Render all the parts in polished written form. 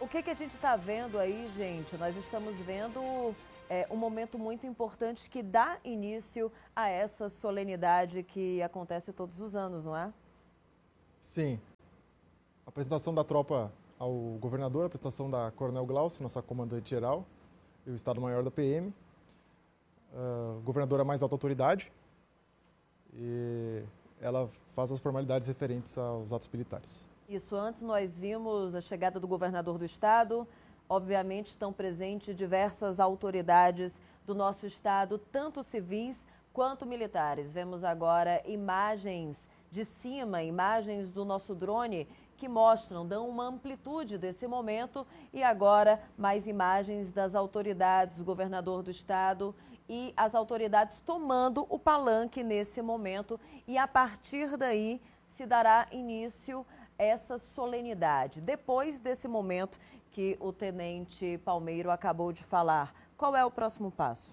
O que a gente está vendo aí, gente? Nós estamos vendo um momento muito importante que dá início a essa solenidade que acontece todos os anos, não é? Sim. A apresentação da tropa ao governador, a apresentação da Coronel Glaucio, nossa comandante-geral, e o Estado-Maior da PM. O governador é a mais alta autoridade e ela faz as formalidades referentes aos atos militares. Isso, antes nós vimos a chegada do governador do estado. Obviamente estão presentes diversas autoridades do nosso estado, tanto civis quanto militares. Vemos agora imagens de cima, imagens do nosso drone que mostram, dão uma amplitude desse momento, e agora mais imagens das autoridades, do governador do estado e as autoridades tomando o palanque nesse momento, e a partir daí se dará início essa solenidade. Depois desse momento que o tenente Palmeiro acabou de falar, qual é o próximo passo?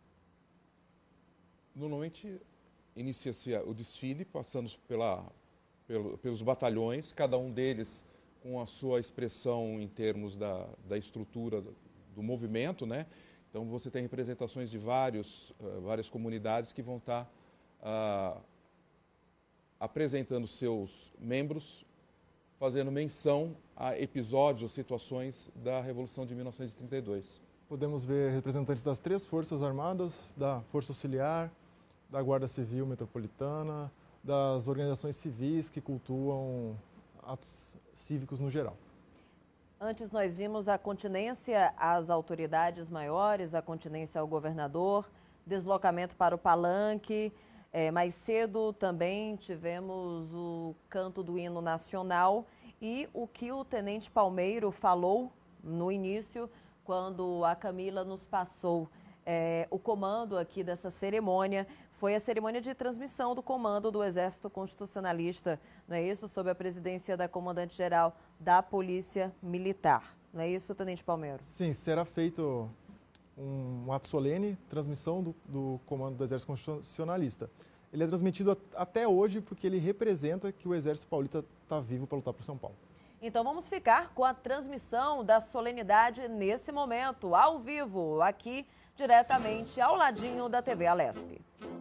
Normalmente inicia-se o desfile, passando pelos batalhões, cada um deles com a sua expressão em termos da estrutura do movimento, né? Então você tem representações de várias comunidades que vão estar apresentando seus membros, fazendo menção a episódios, situações da Revolução de 1932. Podemos ver representantes das 3 Forças Armadas, da Força Auxiliar, da Guarda Civil Metropolitana, das organizações civis que cultuam atos cívicos no geral. Antes nós vimos a continência às autoridades maiores, a continência ao governador, deslocamento para o palanque. Mais cedo também tivemos o canto do hino nacional e o que o tenente Palmeiro falou no início, quando a Camila nos passou o comando aqui dessa cerimônia, foi a cerimônia de transmissão do comando do Exército Constitucionalista, não é isso? Sob a presidência da comandante-geral da Polícia Militar. Não é isso, tenente Palmeiro? Sim, será feito um ato solene, transmissão do comando do Exército Constitucionalista. Ele é transmitido até hoje porque ele representa que o Exército Paulista está vivo para lutar por São Paulo. Então vamos ficar com a transmissão da solenidade nesse momento, ao vivo, aqui diretamente ao ladinho da TV Alesp.